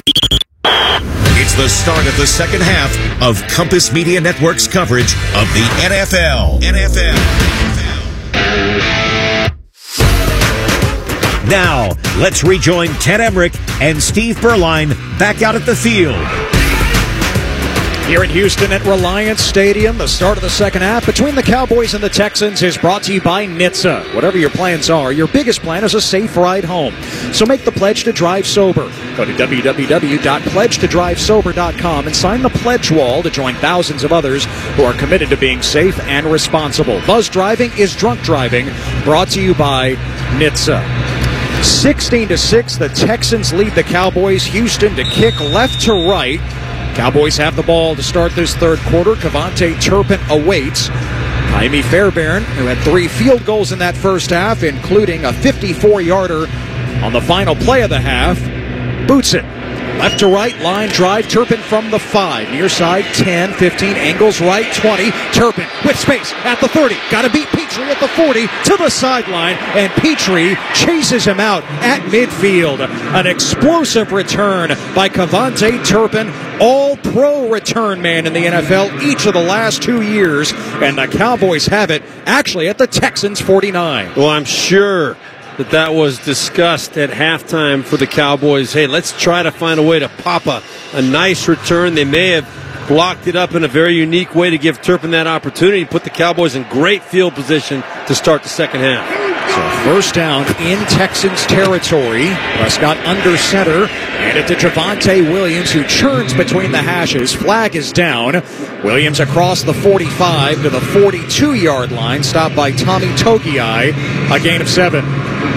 It's the start of the second half of Compass Media Network's coverage of the N F L. N F L. Now, let's rejoin Ted Emmerich and Steve Berline back out at the field. Here in Houston at Reliance Stadium, the start of the second half between the Cowboys and the Texans is brought to you by N H T S A. Whatever your plans are, your biggest plan is a safe ride home. So make the pledge to drive sober. Go to w w w dot pledge to drive sober dot com and sign the pledge wall to join thousands of others who are committed to being safe and responsible. Buzz driving is drunk driving, brought to you by N H T S A. sixteen to six, the Texans lead the Cowboys. Houston to kick left to right. Cowboys have the ball to start this third quarter. Kevontae Turpin awaits. Jaime Fairbairn, who had three field goals in that first half, including a fifty-four-yarder on the final play of the half, boots it. Left to right, line drive. Turpin from the five. Near side, ten, fifteen. Angles right, twenty. Turpin with space at the thirty. Got to beat Petrie at the forty to the sideline. And Petrie chases him out at midfield. An explosive return by Kevontae Turpin. All-pro return man in the N F L each of the last two years. And the Cowboys have it actually at the Texans forty-nine. Well, I'm sure that that was discussed at halftime for the Cowboys. Hey, let's try to find a way to pop a, a nice return. They may have blocked it up in a very unique way to give Turpin that opportunity, put the Cowboys in great field position to start the second half. So first down in Texans territory. Prescott under center. And it to Javonte Williams, who churns between the hashes. Flag is down. Williams across the forty-five to the forty-two-yard line. Stopped by Tommy Togiai. A gain of seven.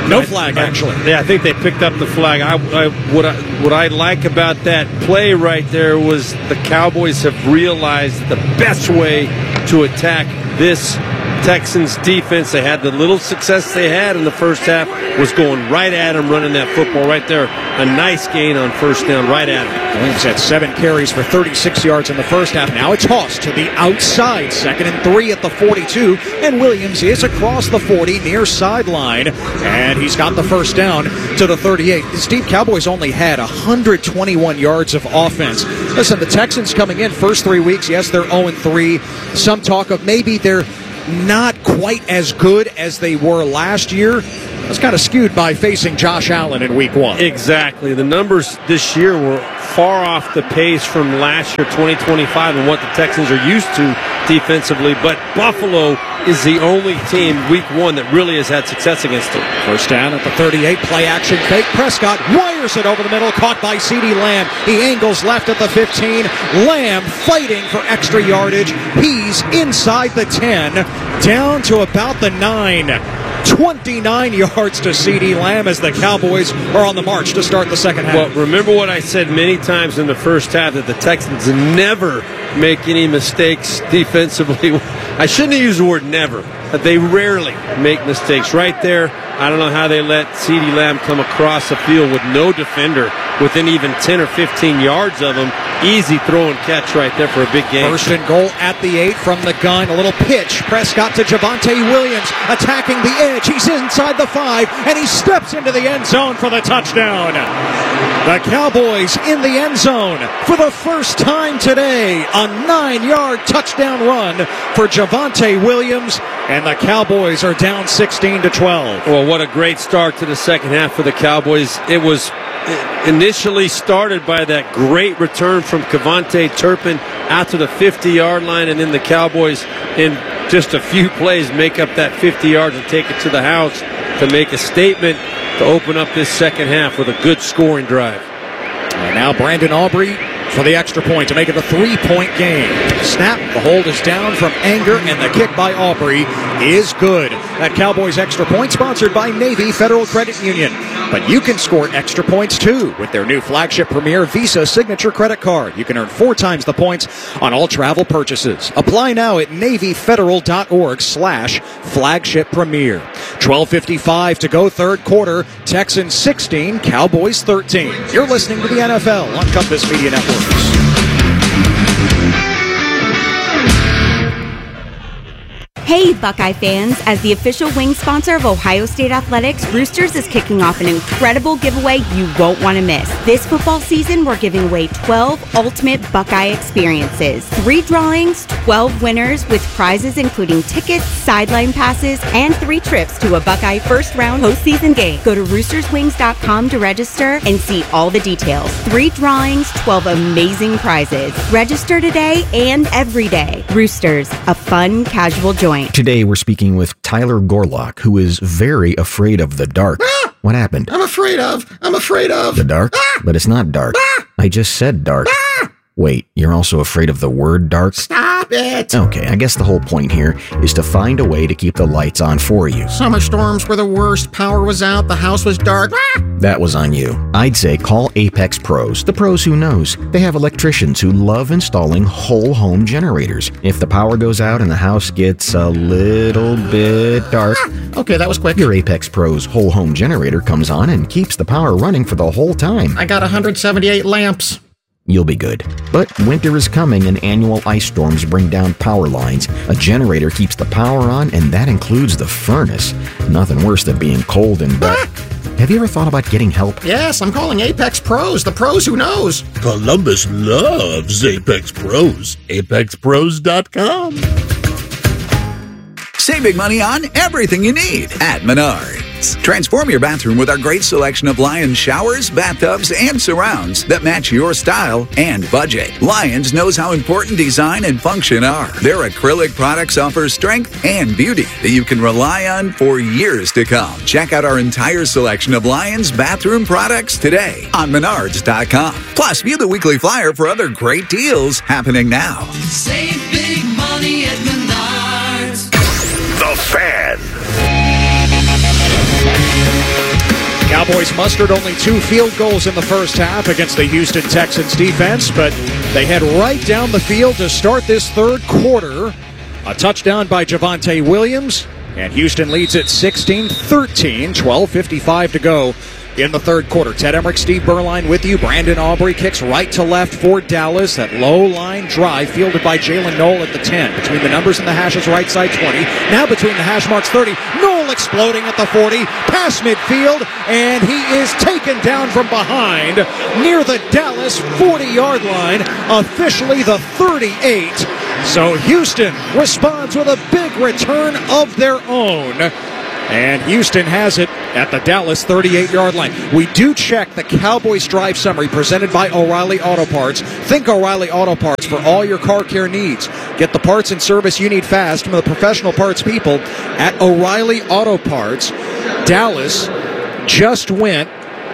No flag, actually. Yeah, I think they picked up the flag. I, I, what, I, what I like about that play right there was the Cowboys have realized the best way to attack this Texans defense. They had the little success they had in the first half was going right at them, running that football right there. A nice gain on first down right at him. Williams had seven carries for thirty-six yards in the first half. Now it's Hoss to the outside, second and three at the forty-two, and Williams is across the forty near sideline, and he's got the first down to the thirty-eight. Steve, Cowboys only had one hundred twenty-one yards of offense. Listen, the Texans coming in first three weeks, yes, they're oh and three. Some talk of maybe they're not quite as good as they were last year. That's kind of skewed by facing Josh Allen in week one. Exactly. The numbers this year were far off the pace from last year, twenty twenty-five, and what the Texans are used to defensively. But Buffalo is the only team week one that really has had success against them. First down at the thirty-eight, play action fake. Prescott wires it over the middle, caught by CeeDee Lamb. He angles left at the fifteen. Lamb fighting for extra yardage. He's inside the ten, down to about the nine. twenty-nine yards to CeeDee Lamb as the Cowboys are on the march to start the second half. Well, remember what I said many times in the first half, that the Texans never make any mistakes defensively. I shouldn't have used the word never, but they rarely make mistakes. Right there, I don't know how they let CeeDee Lamb come across the field with no defender within even ten or fifteen yards of him. Easy throw and catch right there for a big game. First and goal at the eight from the gun. A little pitch. Prescott to Javonte Williams attacking the edge. He's inside the five, and he steps into the end zone for the touchdown. The Cowboys in the end zone for the first time today. A nine-yard touchdown run for Javonte Williams, and the Cowboys are down sixteen to twelve. Well, what a great start to the second half for the Cowboys. It was initially started by that great return from Kevontae Turpin out to the fifty-yard line, and then the Cowboys in just a few plays make up that fifty yards and take it to the house to make a statement to open up this second half with a good scoring drive. And now Brandon Aubrey for the extra point to make it a three-point game. Snap, the hold is down from Anger, and the kick by Aubrey is good. That Cowboys extra point sponsored by Navy Federal Credit Union. But you can score extra points too with their new flagship Premier Visa Signature Credit Card. You can earn four times the points on all travel purchases. Apply now at NavyFederal.org slash flagship premier. twelve fifty-five to go third quarter. Texans sixteen, Cowboys thirteen. You're listening to the N F L on Compass Media Networks. Hey, Buckeye fans! As the official wing sponsor of Ohio State Athletics, Roosters is kicking off an incredible giveaway you won't want to miss. This football season, we're giving away twelve ultimate Buckeye experiences. Three drawings, twelve winners, with prizes including tickets, sideline passes, and three trips to a Buckeye first-round postseason game. Go to roosters wings dot com to register and see all the details. Three drawings, twelve amazing prizes. Register today and every day. Roosters, a fun, casual joint. Today we're speaking with Tyler Gorlock, who is very afraid of the dark. Ah! What happened? I'm afraid of. I'm afraid of. The dark? Ah! But it's not dark. Ah! I just said dark. Ah! Wait, you're also afraid of the word dark? Stop it. Okay, I guess the whole point here is to find a way to keep the lights on for you. Summer storms were the worst. Power was out. The house was dark. Ah! That was on you. I'd say call Apex Pros, the pros who knows. They have electricians who love installing whole home generators. If the power goes out and the house gets a little bit dark, ah! Okay, that was quick. Your Apex Pros whole home generator comes on and keeps the power running for the whole time. I got one hundred seventy-eight lamps. You'll be good. But winter is coming and annual ice storms bring down power lines. A generator keeps the power on, and that includes the furnace. Nothing worse than being cold and wet. Have you ever thought about getting help? Yes, I'm calling Apex Pros, the pros who knows. Columbus loves Apex Pros. Apex Pros dot com. Save big money on everything you need at Menards. Transform your bathroom with our great selection of Lions showers, bathtubs, and surrounds that match your style and budget. Lions knows how important design and function are. Their acrylic products offer strength and beauty that you can rely on for years to come. Check out our entire selection of Lions bathroom products today on Menards dot com. Plus, view the weekly flyer for other great deals happening now. Save big money at Menards. The Fan. The Cowboys mustered only two field goals in the first half against the Houston Texans defense, but they head right down the field to start this third quarter. A touchdown by Javonte Williams, and Houston leads it sixteen thirteen, twelve fifty-five to go in the third quarter. Ted Emmerich, Steve Berline with you. Brandon Aubrey kicks right to left for Dallas. That low line drive fielded by Jalen Knoll at the ten. Between the numbers and the hashes, right side twenty. Now between the hash marks thirty. Knoll exploding at the forty. Past midfield, and he is taken down from behind near the Dallas forty-yard line. Officially the thirty-eight. So Houston responds with a big return of their own. And Houston has it at the Dallas thirty-eight-yard line. We do check the Cowboys Drive Summary presented by O'Reilly Auto Parts. Think O'Reilly Auto Parts for all your car care needs. Get the parts and service you need fast from the professional parts people at O'Reilly Auto Parts. Dallas just went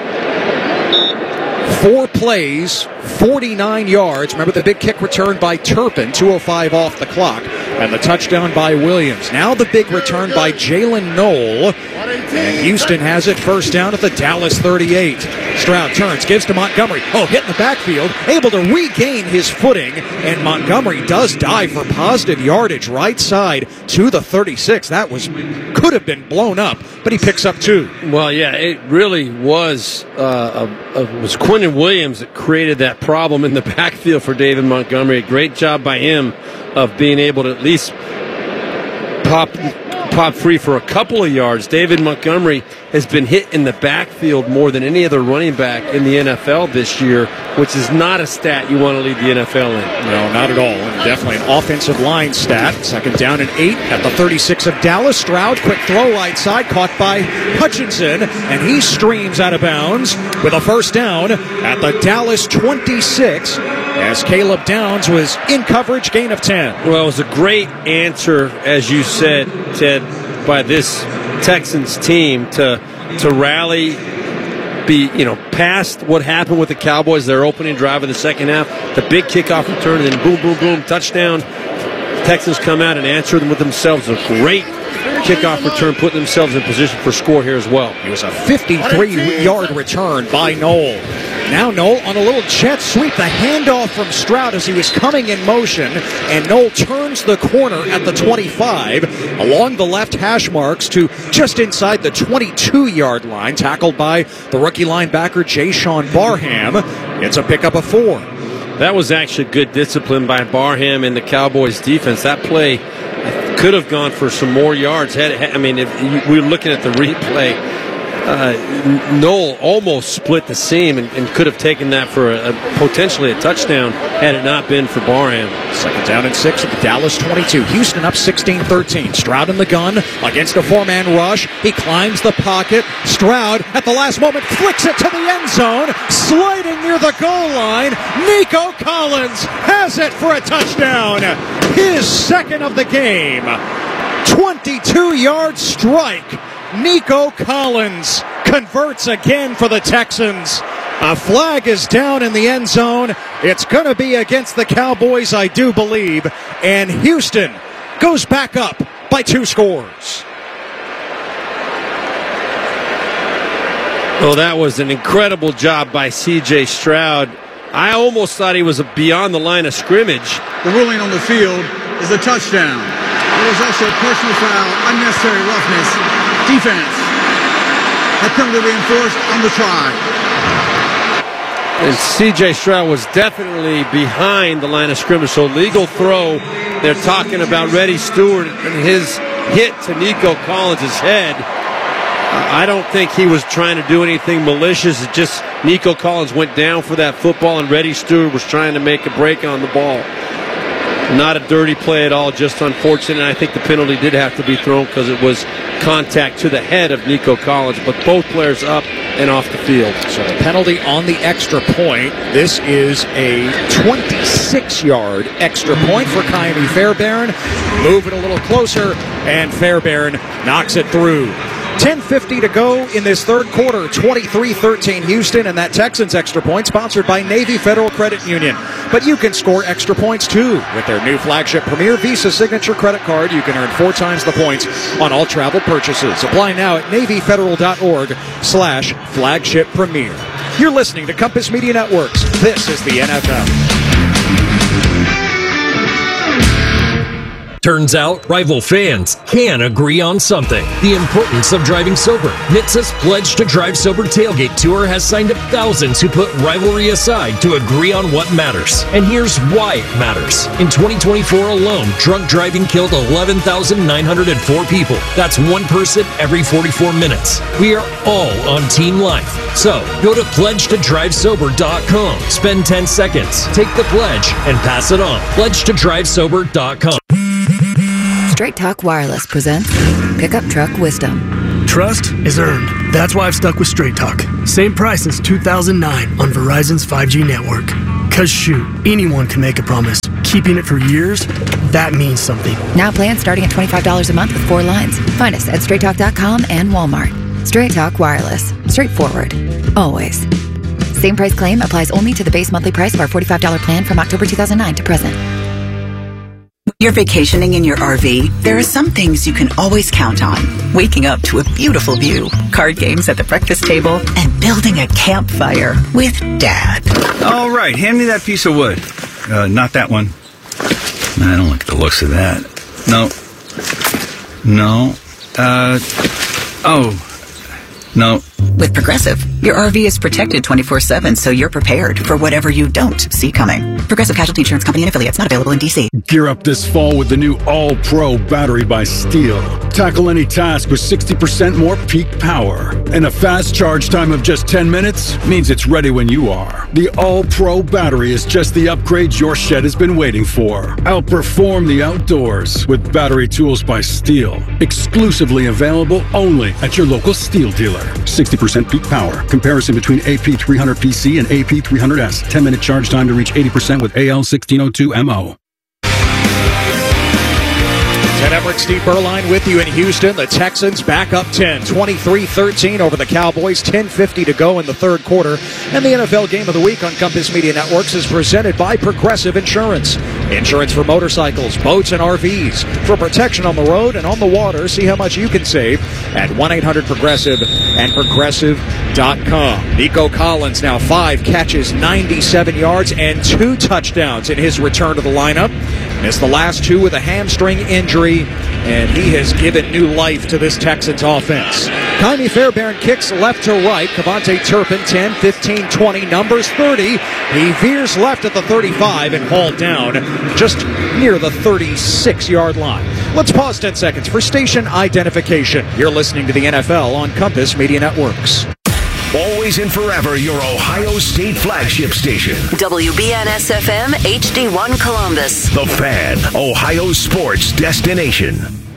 four plays, forty-nine yards. Remember the big kick return by Turpin, two oh five off the clock. And the touchdown by Williams. Now the big return by Jalen Knoll. And Houston has it first down at the Dallas thirty-eight. Stroud turns, gives to Montgomery. Oh, hit in the backfield. Able to regain his footing. And Montgomery does dive for positive yardage right side to the thirty-six. That was could have been blown up, but he picks up two. Well, yeah, it really was uh, a, a, it was Quinnen Williams that created that problem in the backfield for David Montgomery. A great job by him of being able to at least pop pop free for a couple of yards. David Montgomery has been hit in the backfield more than any other running back in the N F L this year, which is not a stat you want to lead the N F L in. No, not at all. And definitely an offensive line stat. Second down and eight at the thirty-six of Dallas. Stroud, quick throw right side, caught by Hutchinson, and he streams out of bounds with a first down at the Dallas twenty-six. As Caleb Downs was in coverage, gain of ten. Well, it was a great answer, as you said, Ted, by this Texans team to to rally, be, you know, past what happened with the Cowboys, their opening drive of the second half, the big kickoff return, and then boom, boom, boom, touchdown. Texans come out and answer them with themselves. A great kickoff return, putting themselves in position for score here as well. It was a fifty-three-yard return by Knoll. Now Knoll on a little jet sweep, the handoff from Stroud as he was coming in motion, and Knoll turns the corner at the twenty-five along the left hash marks to just inside the twenty-two-yard line, tackled by the rookie linebacker Jayshawn Barham. It's a pickup of four. That was actually good discipline by Barham and the Cowboys defense. That play could have gone for some more yards. I mean, if we were looking at the replay, uh, Knoll almost split the seam and, and could have taken that for a, a, potentially a touchdown had it not been for Barham. Second down and six at the Dallas twenty-two. Houston up sixteen thirteen. Stroud in the gun against a four-man rush. He climbs the pocket. Stroud at the last moment flicks it to the end zone. Sliding near the goal line. Nico Collins has it for a touchdown. His second of the game. twenty-two-yard strike. Nico Collins converts again for the Texans. A flag is down in the end zone. It's going to be against the Cowboys, I do believe. And Houston goes back up by two scores. Well, that was an incredible job by C J Stroud. I almost thought he was beyond the line of scrimmage. The ruling on the field is a touchdown. There was also a personal foul, unnecessary roughness, defense. That penalty reinforced on the try. And C J Stroud was definitely behind the line of scrimmage, so legal throw. They're talking about Reddy Stewart and his hit to Nico Collins' head. I don't think he was trying to do anything malicious. It just Nico Collins went down for that football, and Reddy Stewart was trying to make a break on the ball. Not a dirty play at all, just unfortunate. And I think the penalty did have to be thrown because it was contact to the head of Nico Collins, but both players up and off the field. So the penalty on the extra point. This is a twenty-six-yard extra point for Ka'imi Fairbairn. Move it a little closer, and Fairbairn knocks it through. ten fifty to go in this third quarter. twenty-three thirteen Houston, and that Texans extra point sponsored by Navy Federal Credit Union. But you can score extra points too with their new flagship Premier Visa Signature Credit Card. You can earn four times the points on all travel purchases. Apply now at NavyFederal.org slash flagship premier. You're listening to Compass Media Networks. This is the N F L. Turns out, rival fans can agree on something. The importance of driving sober. N H T S A's Pledge to Drive Sober Tailgate Tour has signed up thousands who put rivalry aside to agree on what matters. And here's why it matters. In twenty twenty-four alone, drunk driving killed eleven thousand nine hundred four people. That's one person every forty-four minutes. We are all on team life. So, go to pledge to drive sober dot com. Spend ten seconds, take the pledge, and pass it on. pledge to drive sober dot com. Straight Talk Wireless presents Pickup Truck Wisdom. Trust is earned. That's why I've stuck with Straight Talk. Same price since two thousand nine on Verizon's five G network. Cause shoot, anyone can make a promise. Keeping it for years, that means something. Now plans starting at twenty-five dollars a month with four lines. Find us at straight talk dot com and Walmart. Straight Talk Wireless. Straightforward. Always. Same price claim applies only to the base monthly price of our forty-five dollars plan from October two thousand nine to present. You're vacationing in your R V? There are some things you can always count on. Waking up to a beautiful view, card games at the breakfast table, and building a campfire with Dad. All right, hand me that piece of wood. Uh, not that one. I don't like the looks of that. No. No. Uh, oh. No. With Progressive, your R V is protected twenty-four seven, so you're prepared for whatever you don't see coming. Progressive Casualty Insurance Company and affiliates, not available in D C. Gear up this fall with the new All-Pro battery by Steel. Tackle any task with sixty percent more peak power. And a fast charge time of just ten minutes means it's ready when you are. The All-Pro battery is just the upgrade your shed has been waiting for. Outperform the outdoors with battery tools by Steel. Exclusively available only at your local Steel dealer. sixty percent peak power. Comparison between A P three hundred P C and A P three hundred S. ten minute charge time to reach eighty percent with A L sixteen oh two M O. Ted Emmerich, Steve Berline with you in Houston. The Texans back up ten, twenty-three thirteen over the Cowboys. ten fifty to go in the third quarter. And the N F L Game of the Week on Compass Media Networks is presented by Progressive Insurance. Insurance for motorcycles, boats, and R Vs. For protection on the road and on the water, see how much you can save at one eight hundred progressive and progressive dot com. Nico Collins now five catches, ninety-seven yards, and two touchdowns in his return to the lineup. Missed the last two with a hamstring injury, and he has given new life to this Texans offense. Jaime Fairbairn kicks left to right. Kevontae Turpin, ten, fifteen, twenty, numbers thirty. He veers left at the thirty-five and hauled down just near the thirty-six-yard line. Let's pause ten seconds for station identification. You're listening to the N F L on Compass Media Networks. Always and forever, your Ohio State flagship station. W B N S F M H D one Columbus. The Fan, Ohio sports destination.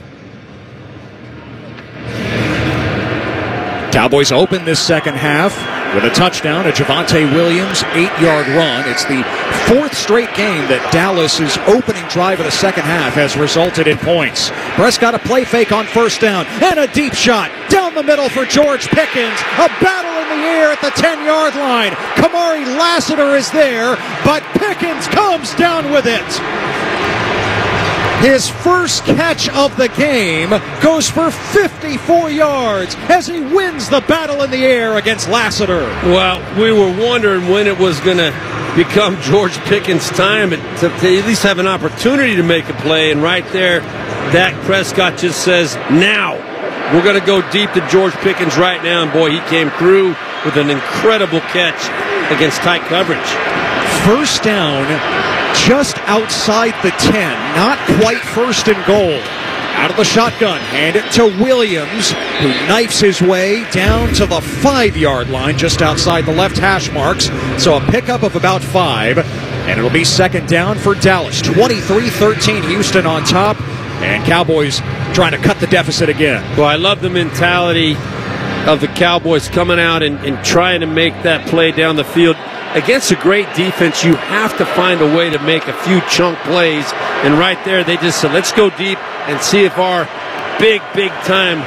Cowboys open this second half with a touchdown to Javonte Williams, eight-yard run. It's the fourth straight game that Dallas's opening drive of the second half has resulted in points. Prescott a play fake on first down, and a deep shot down the middle for George Pickens. A battle in the air at the ten-yard line. Kamari Lassiter is there, but Pickens comes down with it. His first catch of the game goes for fifty-four yards as he wins the battle in the air against Lassiter. Well, we were wondering when it was going to become George Pickens' time to, to at least have an opportunity to make a play, and right there, Dak Prescott just says, now. We're going to go deep to George Pickens right now, and boy, he came through with an incredible catch against tight coverage. First down, just outside the ten, not quite first and goal. Out of the shotgun, hand it to Williams, who knifes his way down to the five-yard line, just outside the left hash marks. So a pickup of about five, and it'll be second down for Dallas. twenty-three thirteen, Houston on top, and Cowboys trying to cut the deficit again. Well, I love the mentality of the Cowboys coming out and, and trying to make that play down the field. Against a great defense, you have to find a way to make a few chunk plays. And right there, they just said, let's go deep and see if our big, big time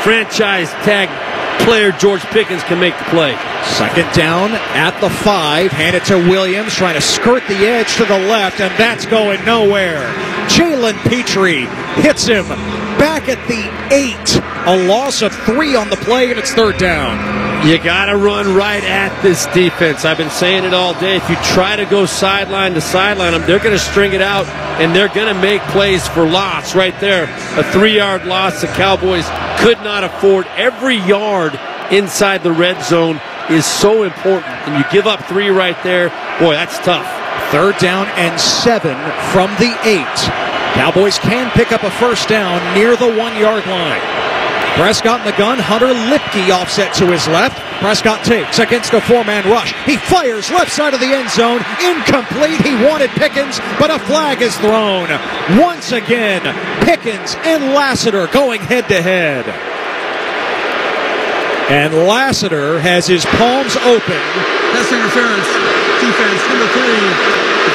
franchise tag player George Pickens can make the play. Second down at the five. Hand it to Williams, trying to skirt the edge to the left, and that's going nowhere. Jalen Petrie hits him back at the eight. A loss of three on the play, and it's third down. You got to run right at this defense. I've been saying it all day. If you try to go sideline to sideline them, they're going to string it out, and they're going to make plays for loss right there. A three-yard loss the Cowboys could not afford. Every yard inside the red zone is so important. And you give up three right there, boy, that's tough. Third down and seven from the eight. Cowboys can pick up a first down near the one-yard line. Prescott in the gun. Hunter Lipke offset to his left. Prescott takes against a four-man rush. He fires left side of the end zone. Incomplete. He wanted Pickens, but a flag is thrown. Once again, Pickens and Lassiter going head-to-head. And Lassiter has his palms open. Pass interference. Defense, number three.